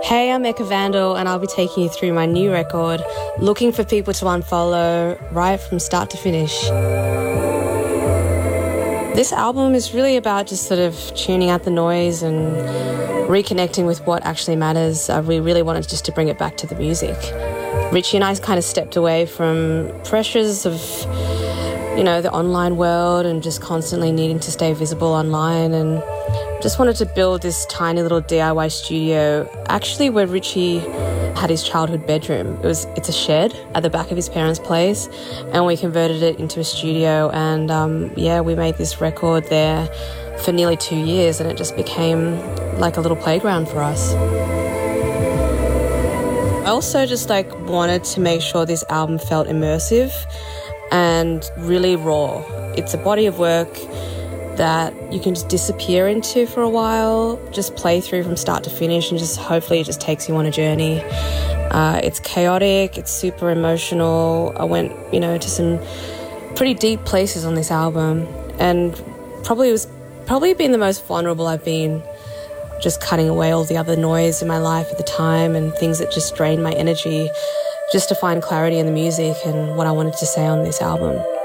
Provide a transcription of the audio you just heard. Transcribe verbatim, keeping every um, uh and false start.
Hey, I'm Eka Vandal and I'll be taking you through my new record, Looking for People to Unfollow, right from start to finish. This album is really about just sort of tuning out the noise and reconnecting with what actually matters. Uh, we really wanted just to bring it back to the music. Richie and I kind of stepped away from pressures of, you know, the online world and just constantly needing to stay visible online, and just wanted to build this tiny little D I Y studio, actually where Richie had his childhood bedroom. It was, it's a shed at the back of his parents' place, and we converted it into a studio, and um, yeah, we made this record there for nearly two years, and it just became like a little playground for us. I also just like wanted to make sure this album felt immersive and really raw. It's a body of work that you can just disappear into for a while, just play through from start to finish, and just hopefully it just takes you on a journey. Uh, it's chaotic, it's super emotional. I went, you know, to some pretty deep places on this album, and probably it was probably been the most vulnerable I've been, just cutting away all the other noise in my life at the time and things that just drained my energy, just to find clarity in the music and what I wanted to say on this album.